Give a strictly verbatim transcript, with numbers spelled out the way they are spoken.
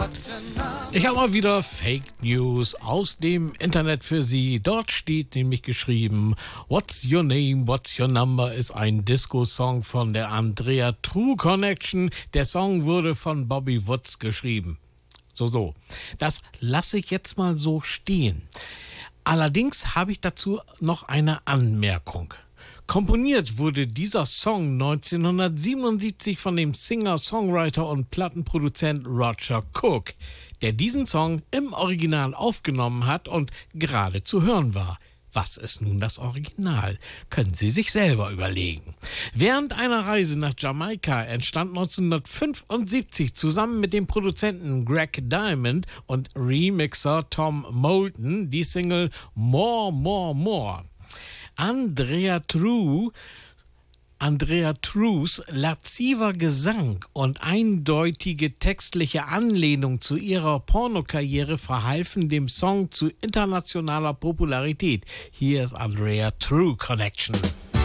Ich habe mal wieder Fake News aus dem Internet für Sie. Dort steht nämlich geschrieben, What's Your Name, What's Your Number ist ein Disco-Song von der Andrea True Connection. Der Song wurde von Bobby Woods geschrieben. So, so. Das lasse ich jetzt mal so stehen. Allerdings habe ich dazu noch eine Anmerkung. Komponiert wurde dieser Song neunzehnhundertsiebenundsiebzig von dem Singer, Songwriter und Plattenproduzent Roger Cook, der diesen Song im Original aufgenommen hat und gerade zu hören war. Was ist nun das Original? Können Sie sich selber überlegen. Während einer Reise nach Jamaika entstand neunzehnhundertfünfundsiebzig zusammen mit dem Produzenten Greg Diamond und Remixer Tom Moulton die Single More, More, More. Andrea True, Andrea Trues lasziver Gesang und eindeutige textliche Anlehnung zu ihrer Pornokarriere verhalfen dem Song zu internationaler Popularität. Hier ist Andrea True Connection.